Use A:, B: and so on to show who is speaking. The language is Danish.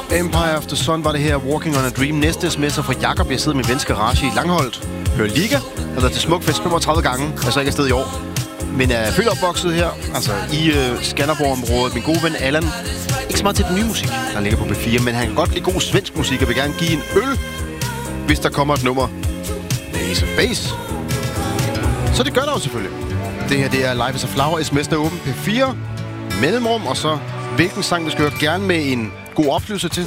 A: Empire of the Sun var det her, Walking on a Dream. Næste sms'er fra Jakob. Jeg sidder med min ven Garage i Langholdt. Hører Liga. Jeg har været til Smukfest 35 gange. Jeg er så ikke afsted i år. Men er født opvokset her, altså i Skanderborg-området. Min gode ven Allan. Ikke så meget til den nye musik, der ligger på P4, men han kan godt lide god svensk musik og vil gerne give en øl, hvis der kommer et nummer med Ace of Base. Så det gør der jo selvfølgelig. Det her, det er Life is a Flower. SMS'en er åben P4. Mellemrum, og så hvilken sang, vi skal høre, gerne med en god oplevelse til.